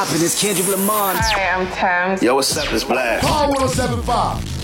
It's Kendrick Lamar. Hi, I'm Thames. Yo, what's up? It's Blast. Power 107.5.